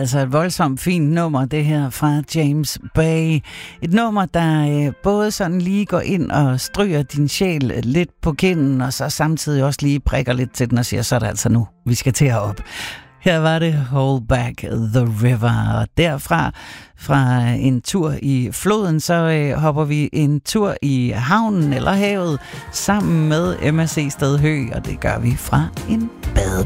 altså et voldsomt fint nummer, det her fra James Bay. Et nummer, der både sådan lige går ind og stryger din sjæl lidt på kinden, og så samtidig også lige prikker lidt til den og siger, så er det altså nu, vi skal til herop. Her var det Hold Back the River, og derfra fra en tur i floden, så hopper vi en tur i havnen eller havet sammen med MSC Sted Hø, og det gør vi fra en bade.